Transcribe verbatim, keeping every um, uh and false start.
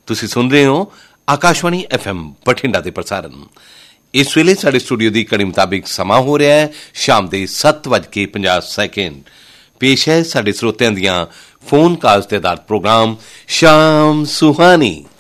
ਤੁਸੀਂ ਸੁਣ ਰਹੇ ਹੋ ਆਕਾਸ਼ਵਾਣੀ ਐਫ ਐਮ ਬਠਿੰਡਾ ਦੇ ਪ੍ਰਸਾਰਣ। ਇਸ ਵੇਲੇ ਸਾਡੇ ਸਟੂਡੀਓ ਦੀ ਘੜੀ ਮੁਤਾਬਿਕ ਸਮਾਂ ਹੋ ਰਿਹਾ ਹੈ ਸ਼ਾਮ ਦੇ ਸੱਤ ਵੱਜ ਕੇ ਪੰਜਾਹ ਸੈਕਿੰਡ। ਪੇਸ਼ ਹੈ ਸਾਡੇ ਸਰੋਤਿਆਂ ਦੀਆਂ ਫੋਨ ਕਾਲਸ ਤੇ ਆਧਾਰਿਤ ਪ੍ਰੋਗਰਾਮ ਸ਼ਾਮ ਸੁਹਾਨੀ।